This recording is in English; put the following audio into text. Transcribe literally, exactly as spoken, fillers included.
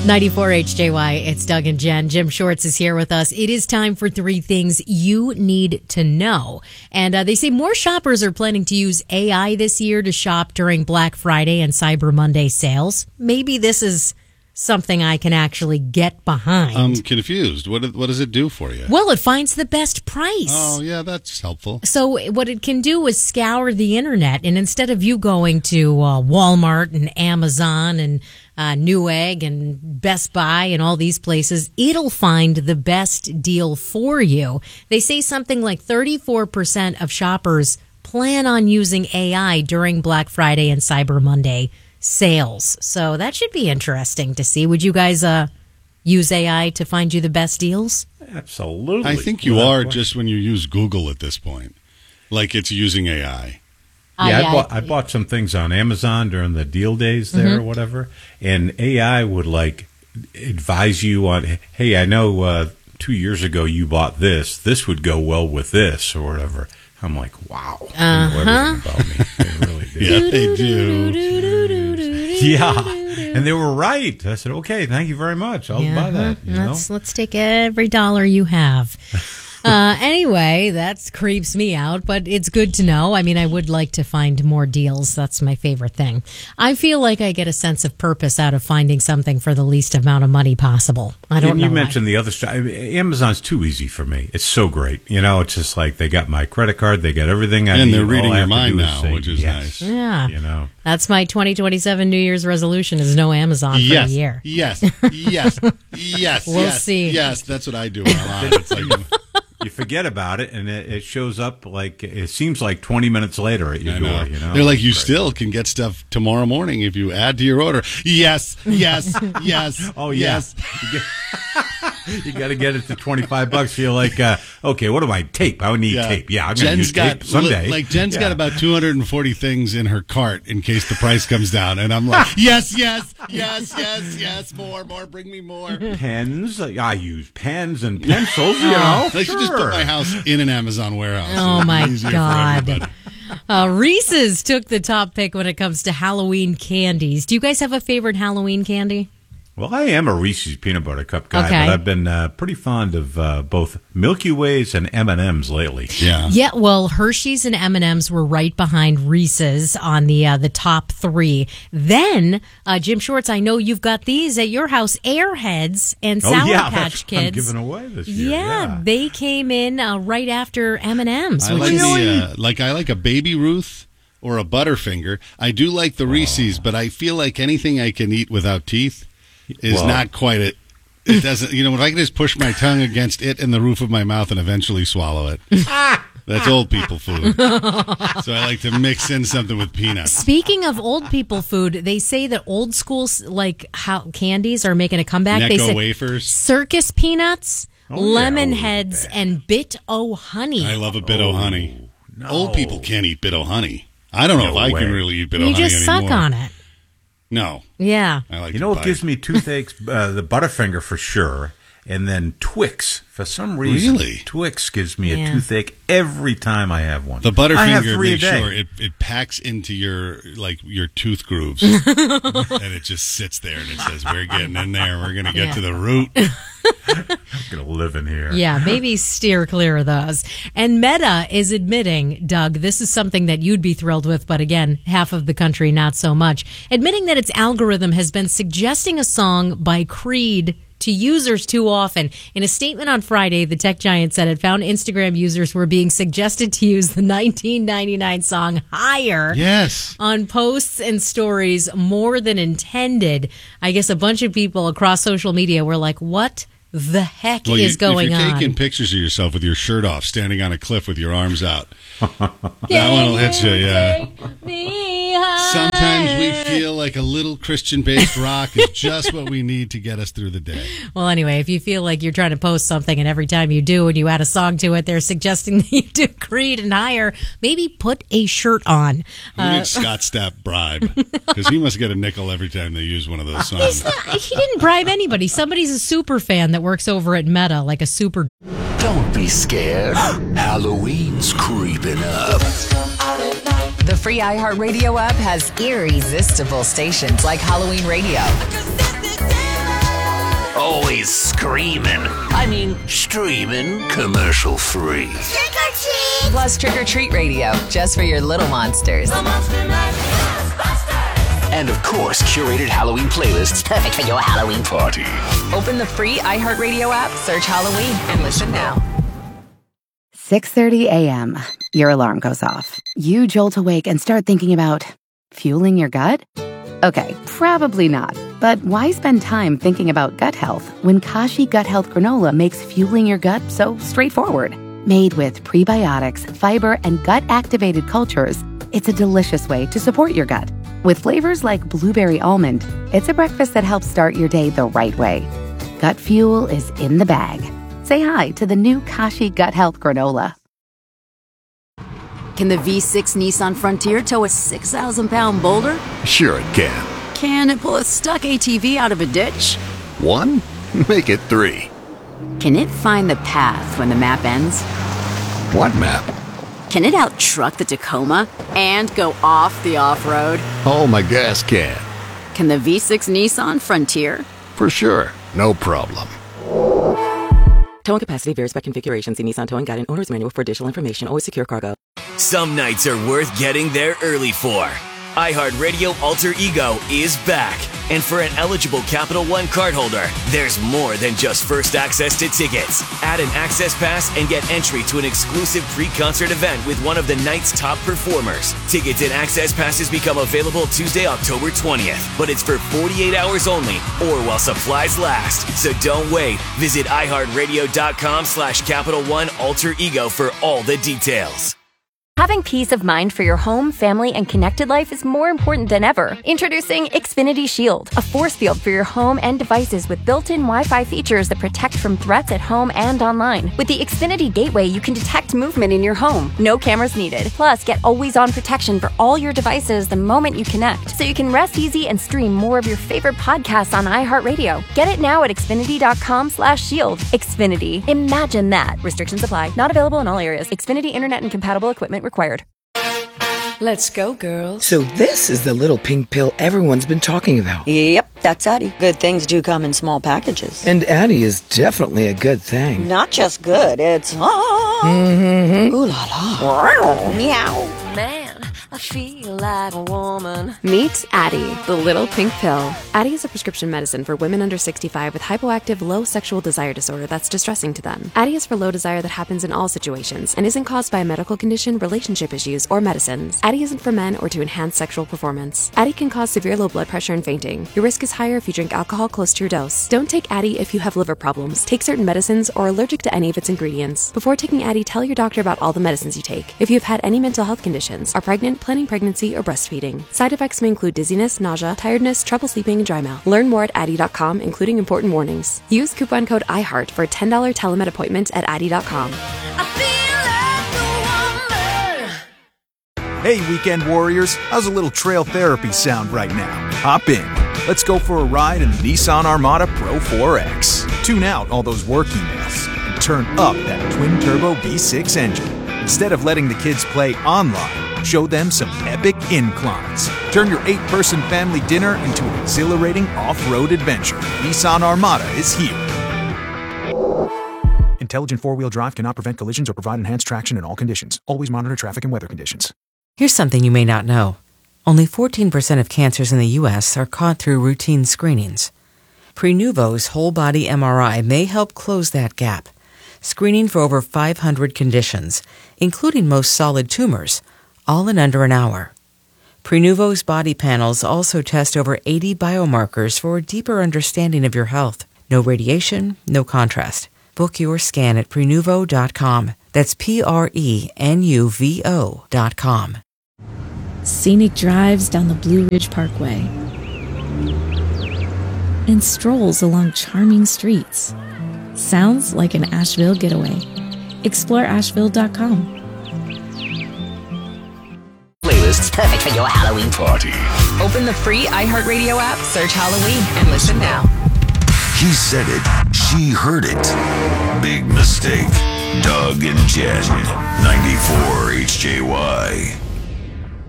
ninety-four H J Y, it's Doug and Jen. Jim Shorts is here with us. It is time for three things you need to know. And uh, they say more shoppers are planning to use A I this year to shop during Black Friday and Cyber Monday sales. Maybe this is something I can actually get behind. I'm confused. What what does it do for you? Well, it finds the best price. Oh, yeah, that's helpful. So what it can do is scour the internet, and instead of you going to uh, Walmart and Amazon and uh, Newegg and Best Buy and all these places, it'll find the best deal for you. They say something like thirty-four percent of shoppers plan on using A I during Black Friday and Cyber Monday sales. So that should be interesting to see. Would you guys uh, use A I to find you the best deals? Absolutely. I think you are just when you use Google at this point. Like it's using A I. Yeah, I, I, bought, I bought some things on Amazon during the deal days there mm-hmm. or whatever, and A I would like advise you on, hey, I know uh, two years ago you bought this. This would go well with this or whatever. I'm like, wow. Uh-huh. They know everything about me. They really do. Yeah, they do. Yeah, and they were right. I said, okay, thank you very much. I'll yeah, buy that. You let's, know? let's take every dollar you have. Uh, anyway, that creeps me out, but it's good to know. I mean, I would like to find more deals. That's my favorite thing. I feel like I get a sense of purpose out of finding something for the least amount of money possible. I don't and know. You mentioned why. the other stuff. Amazon's too easy for me. It's so great. You know, it's just like they got my credit card, they got everything I and need. they're reading All your mind is now, say, which is yes. nice. Yeah. You know. That's my twenty twenty-seven New Year's resolution is no Amazon for yes, a year. Yes, yes, yes, We'll yes, see. Yes, that's what I do online. It's like, you forget about it, and it, it shows up like it seems like twenty minutes later at your I door. know. You know, They're like, you Great. still can get stuff tomorrow morning if you add to your order. Yes, yes, yes. Oh yeah. Yes. You got to get it to twenty-five bucks. You're like, uh, okay, what do I tape? I would need Yeah. tape. Yeah, I'm going to use got, tape someday. Like Jen's yeah. got about two hundred forty things in her cart in case the price comes down, and I'm like, yes, yes, yes, yes, yes, more, more, bring me more. Pens. I use pens and pencils. You know, I should just put my house in an Amazon warehouse. Oh It's my easier for God. everybody. Uh, Reese's took the top pick when it comes to Halloween candies. Do you guys have a favorite Halloween candy? Well, I am a Reese's peanut butter cup guy, Okay. but I've been uh, pretty fond of uh, both Milky Ways and M and M's lately. Yeah. Yeah, well, Hershey's and M and M's were right behind Reese's on the uh, the top three. Then, uh, Jim Shorts, I know you've got these at your house, Airheads and Sour oh, yeah, Patch that's what I'm Kids. giving away this year. Yeah, Yeah, they came in uh, right after M and M's. I which like is the, uh, like I like a Baby Ruth or a Butterfinger. I do like the Reese's, but I feel like anything I can eat without teeth is Well- not quite it. It doesn't, you know, if I can just push my tongue against it and the roof of my mouth and eventually swallow it. That's old people food. So I like to mix in something with peanuts. Speaking of old people food, they say that old school like how candies are making a comeback. They Necco say wafers. circus peanuts, Oh, yeah. lemon Oh, heads, bad. and bit o' honey. I love a bit of honey. no. Old people can't eat bit of honey. I don't know No if I way. can really eat bit you of honey just anymore. suck on it. No. Yeah. I like You to know what bite. gives me toothaches? Uh, the Butterfinger for sure, and then Twix. For some reason, Really? Twix gives me Yeah. a toothache every time I have one. The I have Butterfinger three a makes day. sure it, it packs into your like your tooth grooves, and it just sits there and it says, "We're getting in there. We're going to get Yeah. to the root." I'm gonna live in here. Yeah, maybe steer clear of those. And Meta is admitting, Doug, this is something that you'd be thrilled with, but again, half of the country not so much. Admitting that its algorithm has been suggesting a song by Creed to users too often. In a statement on Friday, the tech giant said it found Instagram users were being suggested to use the nineteen ninety-nine song Higher Yes. on posts and stories more than intended. I guess a bunch of people across social media were like, what the heck Well, is you, going if you're on? taking pictures of yourself with your shirt off, standing on a cliff with your arms out, that one will hit you. Yeah. Sometimes we feel like a little Christian-based rock is just what we need to get us through the day. Well, anyway, if you feel like you're trying to post something and every time you do and you add a song to it, they're suggesting that you do Creed and Higher, maybe put a shirt on. Who did Scott Stapp bribe? Because he must get a nickel every time they use one of those songs. He didn't bribe anybody. Somebody's a super fan that works over at Meta, like a super. Don't be scared. Halloween's creeping up. The free iHeartRadio app has irresistible stations like Halloween Radio, Always screaming. I mean, streaming commercial free. Trick or treat! Plus Trick or Treat Radio, just for your little monsters. And of course, curated Halloween playlists perfect for your Halloween party. Open the free iHeartRadio app, search Halloween, and listen now. six thirty a.m. Your alarm goes off. You jolt awake and start thinking about fueling your gut? Okay, probably not. But why spend time thinking about gut health when Kashi Gut Health Granola makes fueling your gut so straightforward? Made with prebiotics, fiber, and gut-activated cultures, it's a delicious way to support your gut. With flavors like blueberry almond, it's a breakfast that helps start your day the right way. Gut fuel is in the bag. Say hi to the new Kashi Gut Health Granola. Can the V six Nissan Frontier tow a six thousand pound boulder? Sure it can. Can it pull a stuck A T V out of a ditch? One? Make it three. Can it find the path when the map ends? What map? Can it out-truck the Tacoma and go off the off-road? Oh, my gas can. Can the V six Nissan Frontier? For sure. No problem. Towing capacity varies by configuration. See Nissan Towing Guide and Owner's Manual for additional information. Always secure cargo. Some nights are worth getting there early for. iHeartRadio Alter Ego is back. And for an eligible Capital One cardholder, there's more than just first access to tickets. Add an access pass and get entry to an exclusive pre-concert event with one of the night's top performers. Tickets and access passes become available Tuesday, October twentieth. But it's for forty-eight hours only or while supplies last. So don't wait. Visit iHeartRadio.com slash Capital One Alter Ego for all the details. Having peace of mind for your home, family, and connected life is more important than ever. Introducing Xfinity Shield, a force field for your home and devices with built-in Wi-Fi features that protect from threats at home and online. With the Xfinity Gateway, you can detect movement in your home. No cameras needed. Plus, get always-on protection for all your devices the moment you connect, so you can rest easy and stream more of your favorite podcasts on iHeartRadio. Get it now at Xfinity.com slash shield. Xfinity. Imagine that. Restrictions apply. Not available in all areas. Xfinity Internet and compatible equipment required. Let's go, girls. So this is the little pink pill everyone's been talking about. Yep, that's Addie. Good things do come in small packages. And Addie is definitely a good thing. Not just good, it's... Ah, mm-hmm. Ooh la la. Meow. Man, I feel like a woman. Meet Addie, the little pink pill. Addie is a prescription medicine for women under sixty-five with hypoactive low sexual desire disorder that's distressing to them. Addie is for low desire that happens in all situations and isn't caused by a medical condition, relationship issues, or medicines. Addie isn't for men or to enhance sexual performance. Addie can cause severe low blood pressure and fainting. Your risk is higher if you drink alcohol close to your dose. Don't take Addie if you have liver problems, take certain medicines, or are allergic to any of its ingredients. Before taking Addie, tell your doctor about all the medicines you take. If you have had any mental health conditions, are pregnant, planning pregnancy, or breastfeeding. Side effects may include dizziness, nausea, tiredness, trouble sleeping, and dry mouth. Learn more at Addie dot com, including important warnings. Use coupon code iHeart for a ten dollars telemed appointment at Addie dot com. Hey, weekend warriors, how's a little trail therapy sound right now? Hop in. Let's go for a ride in the Nissan Armada Pro four X. Tune out all those work emails and turn up that twin-turbo V six engine. Instead of letting the kids play online, show them some epic inclines. Turn your eight-person family dinner into an exhilarating off-road adventure. Nissan Armada is here. Intelligent four-wheel drive cannot prevent collisions or provide enhanced traction in all conditions. Always monitor traffic and weather conditions. Here's something you may not know. Only fourteen percent of cancers in the U S are caught through routine screenings. Prenuvo's whole-body M R I may help close that gap, screening for over five hundred conditions, including most solid tumors, all in under an hour. Prenuvo's body panels also test over eighty biomarkers for a deeper understanding of your health. No radiation, no contrast. Book your scan at Prenuvo dot com. That's P R E N U V O dot com. Scenic drives down the Blue Ridge Parkway and strolls along charming streets. Sounds like an Asheville getaway. Explore Asheville dot com. Playlists perfect for your Halloween party. Open the free iHeartRadio app, search Halloween, and listen now. He said it. She heard it. Big mistake. Doug and Jen. ninety-four H J Y.